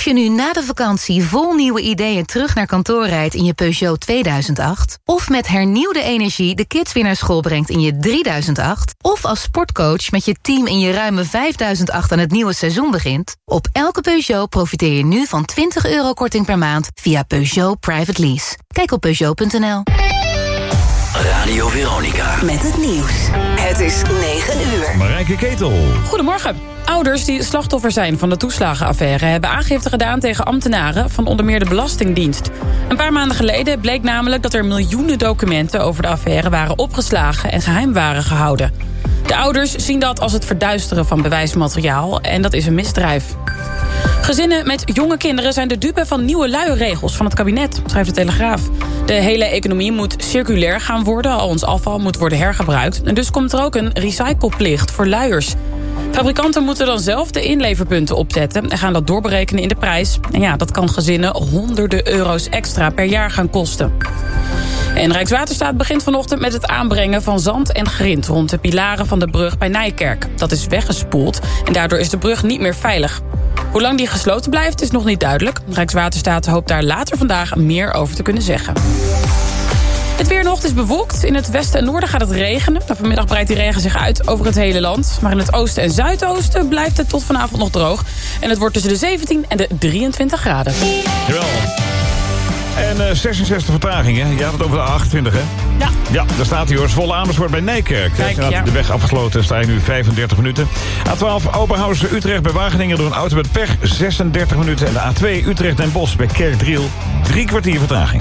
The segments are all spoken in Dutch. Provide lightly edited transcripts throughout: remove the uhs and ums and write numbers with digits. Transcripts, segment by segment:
je nu na de vakantie vol nieuwe ideeën terug naar kantoor rijdt in je Peugeot 2008... of met hernieuwde energie de kids weer naar school brengt in je 3008... of als sportcoach met je team in je ruime 5008 aan het nieuwe seizoen begint... op elke Peugeot profiteer je nu van €20 korting per maand via Peugeot Private Lease. Kijk op Peugeot.nl. Radio Veronica. Met het nieuws. Het is 9 uur. Marijke Ketel. Goedemorgen. Ouders die slachtoffer zijn van de toeslagenaffaire... hebben aangifte gedaan tegen ambtenaren van onder meer de Belastingdienst. Een paar maanden geleden bleek namelijk dat er miljoenen documenten... over de affaire waren opgeslagen en geheim waren gehouden. De ouders zien dat als het verduisteren van bewijsmateriaal... en dat is een misdrijf. Gezinnen met jonge kinderen zijn de dupe van nieuwe luierregels van het kabinet, schrijft de Telegraaf. De hele economie moet circulair gaan worden, al ons afval moet worden hergebruikt. En dus komt er ook een recycleplicht voor luiers. Fabrikanten moeten dan zelf de inleverpunten opzetten en gaan dat doorberekenen in de prijs. En ja, dat kan gezinnen honderden euro's extra per jaar gaan kosten. En Rijkswaterstaat begint vanochtend met het aanbrengen van zand en grind rond de pilaren van de brug bij Nijkerk. Dat is weggespoeld en daardoor is de brug niet meer veilig. Hoe lang die gesloten blijft is nog niet duidelijk. Rijkswaterstaat hoopt daar later vandaag meer over te kunnen zeggen. Het weer nog is bewolkt. In het westen en noorden gaat het regenen. Vanmiddag breidt die regen zich uit over het hele land. Maar in het oosten en zuidoosten blijft het tot vanavond nog droog. En het wordt tussen de 17 en de 23 graden. Jawel. En 66 vertragingen. Je had het over de 28, hè? Ja. Ja, daar staat hij hoor. Volle Amersfoort bij Nijkerk. Kijk, Daar is ja. de weg afgesloten. Sta je nu 35 minuten. A12 Oberhausen Utrecht bij Wageningen door een auto met pech 36 minuten. En de A2 Utrecht Den Bosch bij Kerkdriel 3 kwartier vertraging.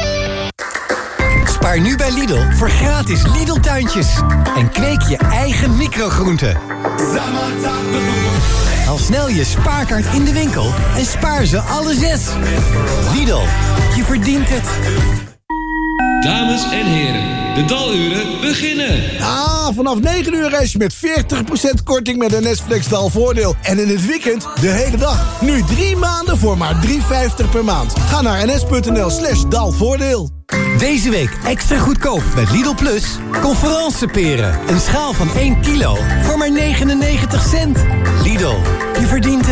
Spaar nu bij Lidl voor gratis Lidl-tuintjes. En kweek je eigen microgroenten. Haal snel je spaarkaart in de winkel en spaar ze alle 6. Lidl, je verdient het. Dames en heren, de daluren beginnen. Vanaf 9 uur reis je met 40% korting met een NS Dalvoordeel. En in het weekend de hele dag. Nu 3 maanden voor maar €3,50 per maand. Ga naar ns.nl/dalvoordeel. Deze week extra goedkoop met Lidl Plus. Conferenceperen. Een schaal van 1 kilo voor maar 99 cent. Lidl, je verdient het.